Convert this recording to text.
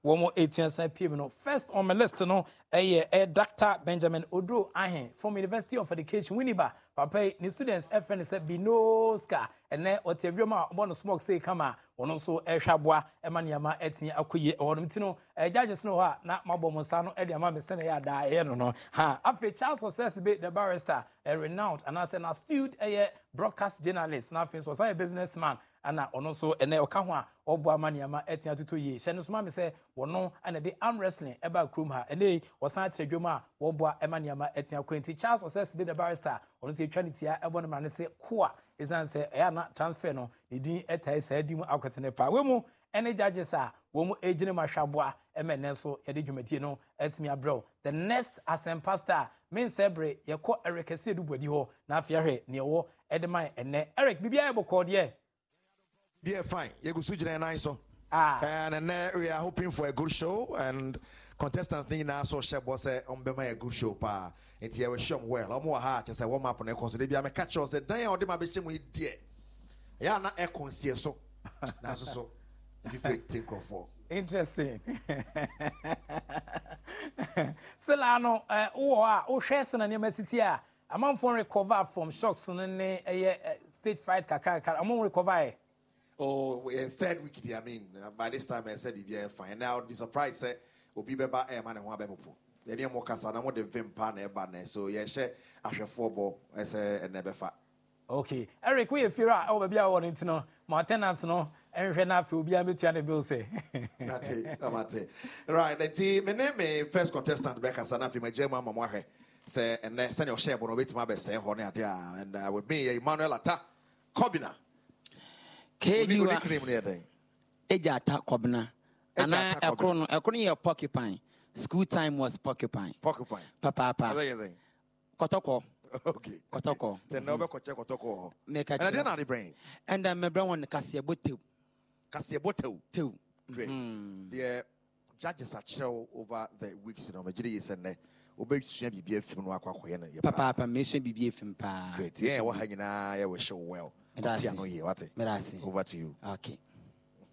womo 18 PM no. First on my list no Dr. Benjamin Odro Ahen from University of Education Winneba. Papa ni students FN said Binoska and then Otebioma one smoke say kama ono so ehwabwa emaniama etimi akoye onumtino judges no ha na mabomosano e dia ma me sene ya da no ha afi Charles Success be the barrister a renowned and as an astute broadcast journalist na afi so say businessman ana ono so ene oka ho a obo amaniama etia tutu ye hye no so ma me say wono ana de arm wrestling eba krom ha ene wosan atredwom a wobo amaniama etia kwenti Charles Success be the barrister ono se twanitia ebo no ma ne se koa izan se na transfer no ne din etai sa di mu akwetene pa we mu ene judges a wo mu ejine mahwaboa emene so ye de dwumadie no etimi abrew the next asem pastor men sebre ye ko Eric Esedu bodi ho na afia hwe ne wo edema ene Eric bibia ebokọ de yeah, fine. You go switch the nine so. And we are hoping for a good show and contestants need now so share boss on be my good show pa. It's here we show well. I'm more hard just say warm up on a consider be am catch us the day or my be we dear. Yeah, na e consider so. Na so different think for. Interesting. Still I know o share na university a am for recover from shocks and stage fright kakaka. Am recover. Oh, third week, I mean, by this time I said, yeah, fine. Now I would be surprised, say, will be better, man, and one better. The name of Casa, I want the Vim pan, so yes, I shall football, I say, and never fat. Okay, Eric, we feel out, be our to know, my tenants know, and enough will be able to the bill say. That's it. Right, the team, my name, first contestant, Becca Sanafi, my German Mamma, say, and then send your share on which my best say, honey, and with me, Emmanuel Atta, Kobina. Ejata Kobna. And I couldn't hear porcupine. School time was porcupine. Porcupine. Papa. Kotoko. Okay. Kotoko. Then no Kotoko. Make a and I didn't have the brain. And then my brown one Cassiabotu. Cassiabotu. Two. Great. The judges are chill over the weeks, you know, Majidi is and obey should be a film. Papa, mission be great. Yeah, what hanging I will show well. Over to you. Okay.